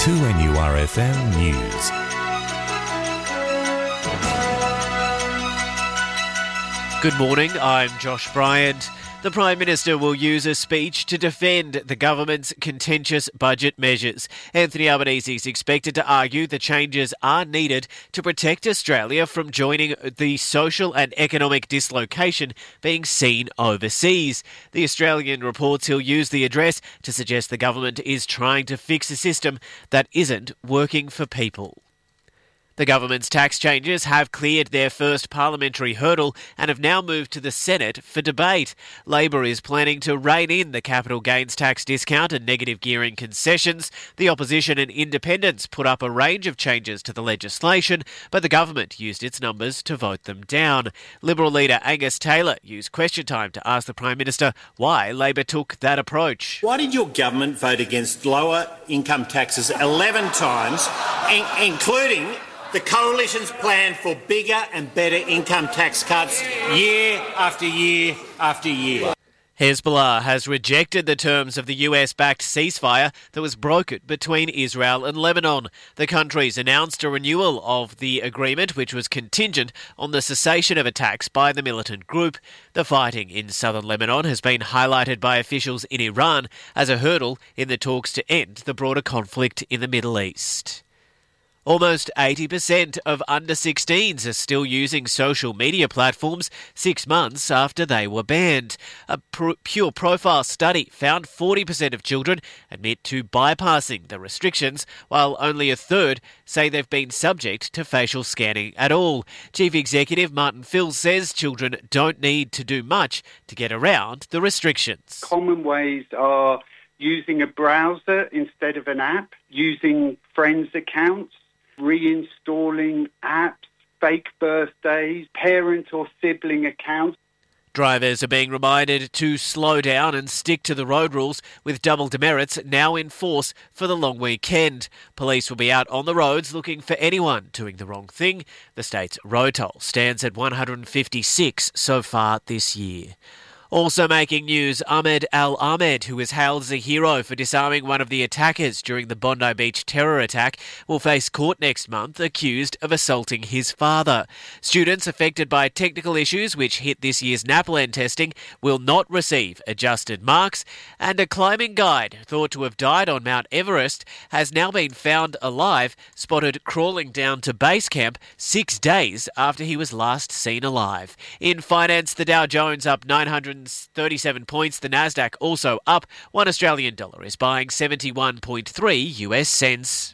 2NURFM News. Good morning, I'm Josh Bryant. The Prime Minister will use a speech to defend the government's contentious budget measures. Anthony Albanese is expected to argue the changes are needed to protect Australia from joining the social and economic dislocation being seen overseas. The Australian reports he'll use the address to suggest the government is trying to fix a system that isn't working for people. The government's tax changes have cleared their first parliamentary hurdle and have now moved to the Senate for debate. Labor is planning to rein in the capital gains tax discount and negative gearing concessions. The opposition and independents put up a range of changes to the legislation, but the government used its numbers to vote them down. Liberal leader Angus Taylor used question time to ask the Prime Minister why Labor took that approach. Why did your government vote against lower income taxes 11 times, including the Coalition's plan for bigger and better income tax cuts year after year after year? Hezbollah has rejected the terms of the US-backed ceasefire that was brokered between Israel and Lebanon. The countries announced a renewal of the agreement, which was contingent on the cessation of attacks by the militant group. The fighting in southern Lebanon has been highlighted by officials in Iran as a hurdle in the talks to end the broader conflict in the Middle East. Almost 80% of under-16s are still using social media platforms 6 months after they were banned. A Pure Profile study found 40% of children admit to bypassing the restrictions, while only a third say they've been subject to facial scanning at all. Chief Executive Martin Fills says children don't need to do much to get around the restrictions. Common ways are using a browser instead of an app, using friends' accounts, reinstalling apps, fake birthdays, parent or sibling accounts. Drivers are being reminded to slow down and stick to the road rules, with double demerits now in force for the long weekend. Police will be out on the roads looking for anyone doing the wrong thing. The state's road toll stands at 156 so far this year. Also making news, Ahmed Al-Ahmed, who is hailed as a hero for disarming one of the attackers during the Bondi Beach terror attack, will face court next month accused of assaulting his father. Students affected by technical issues which hit this year's NAPLAN testing will not receive adjusted marks, and a climbing guide thought to have died on Mount Everest has now been found alive, spotted crawling down to base camp 6 days after he was last seen alive. In finance, the Dow Jones up 937 points. The Nasdaq also up. $1 Australian dollar is buying 71.3 US cents.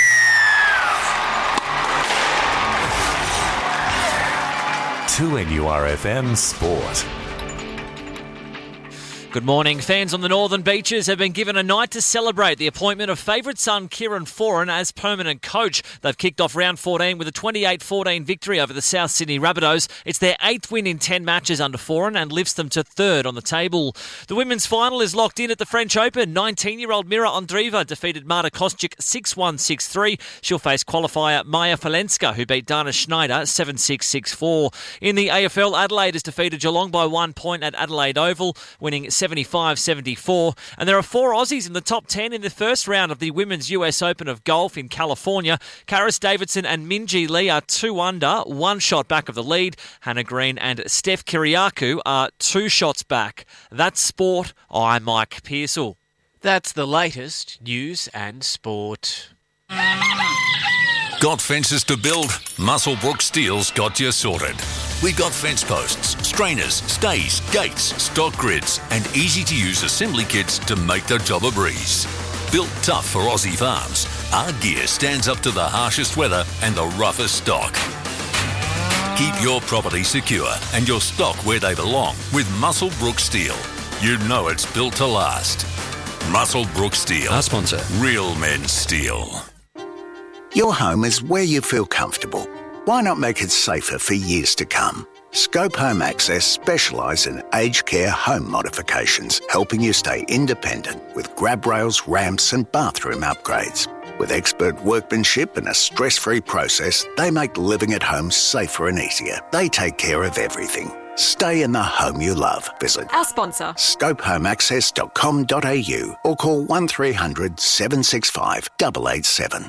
To NURFM Sport. Good morning. Fans on the Northern Beaches have been given a night to celebrate the appointment of favourite son Kieran Foran as permanent coach. They've kicked off round 14 with a 28-14 victory over the South Sydney Rabbitohs. It's their 8th win in 10 matches under Foran and lifts them to 3rd on the table. The women's final is locked in at the French Open. 19-year-old Mira Andreeva defeated Marta Kostic 6-1, 6-3. She'll face qualifier Maya Falenska, who beat Dana Schneider 7-6, 6-4. In the AFL, Adelaide has defeated Geelong by 1 point at Adelaide Oval, winning 75-74, and there are 4 Aussies in the top 10 in the first round of the Women's US Open of Golf in California. Karis Davidson and Minjee Lee are 2 under, 1 shot back of the lead. Hannah Green and Steph Kyriakou are 2 shots back. That's sport. I'm Mike Pearsall. That's the latest news and sport. Got fences to build? Muswellbrook Steel's got you sorted. We've got fence posts, strainers, stays, gates, stock grids, and easy-to-use assembly kits to make the job a breeze. Built tough for Aussie farms, our gear stands up to the harshest weather and the roughest stock. Keep your property secure and your stock where they belong with Muswellbrook Steel. You know it's built to last. Muswellbrook Steel. Our sponsor. Real men's steel. Your home is where you feel comfortable. Why not make it safer for years to come? Scope Home Access specialise in aged care home modifications, helping you stay independent with grab rails, ramps and bathroom upgrades. With expert workmanship and a stress-free process, they make living at home safer and easier. They take care of everything. Stay in the home you love. Visit Our sponsor. scopehomeaccess.com.au or call 1300 765 887.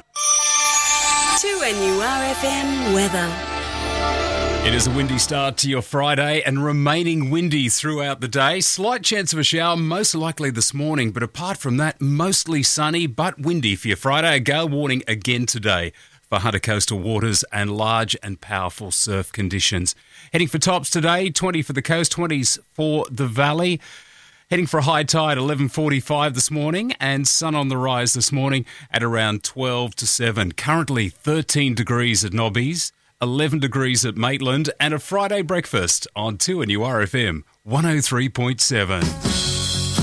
2NURFM weather. It is a windy start to your Friday and remaining windy throughout the day. Slight chance of a shower, most likely this morning, but apart from that, mostly sunny but windy for your Friday. A gale warning again today for Hunter coastal waters and large and powerful surf conditions. Heading for tops today, 20 for the coast, 20s for the valley. Heading for a high tide, 11:45 this morning, and sun on the rise this morning at around 12 to 7. Currently 13 degrees at Nobbies, 11 degrees at Maitland, and a Friday breakfast on 2NURFM 103.7.